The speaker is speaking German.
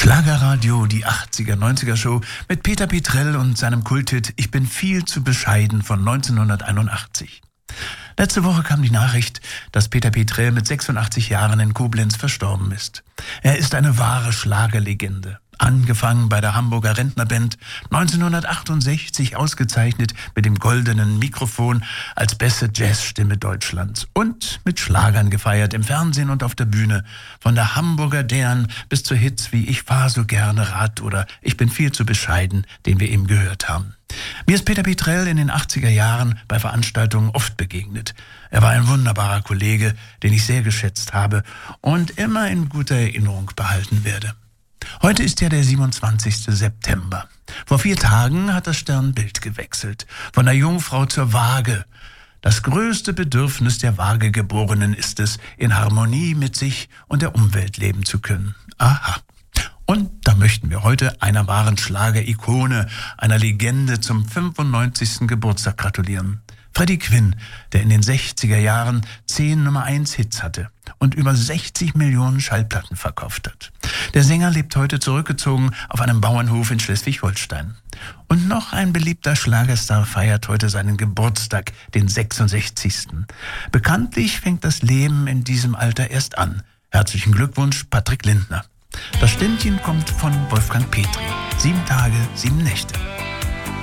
Schlagerradio, die 80er, 90er Show mit Peter Petrell und seinem Kulthit Ich bin viel zu bescheiden von 1981. Letzte Woche kam die Nachricht, dass Peter Petrell mit 86 Jahren in Koblenz verstorben ist. Er ist eine wahre Schlagerlegende. Angefangen bei der Hamburger Rentnerband, 1968 ausgezeichnet mit dem goldenen Mikrofon als beste Jazzstimme Deutschlands und mit Schlagern gefeiert im Fernsehen und auf der Bühne, von der Hamburger Dern bis zu Hits wie Ich fahr so gerne Rad oder Ich bin viel zu bescheiden, den wir eben gehört haben. Mir ist Peter Petrell in den 80er Jahren bei Veranstaltungen oft begegnet. Er war ein wunderbarer Kollege, den ich sehr geschätzt habe und immer in guter Erinnerung behalten werde. Heute ist ja der 27. September. Vor 4 Tagen hat das Sternbild gewechselt. Von der Jungfrau zur Waage. Das größte Bedürfnis der Waagegeborenen ist es, in Harmonie mit sich und der Umwelt leben zu können. Aha. Und da möchten wir heute einer wahren Schlager-Ikone, einer Legende zum 95. Geburtstag gratulieren. Freddie Quinn, der in den 60er Jahren 10 Nummer-1-Hits hatte und über 60 Millionen Schallplatten verkauft hat. Der Sänger lebt heute zurückgezogen auf einem Bauernhof in Schleswig-Holstein. Und noch ein beliebter Schlagerstar feiert heute seinen Geburtstag, den 66. Bekanntlich fängt das Leben in diesem Alter erst an. Herzlichen Glückwunsch, Patrick Lindner. Das Ständchen kommt von Wolfgang Petri. 7 Tage, 7 Nächte.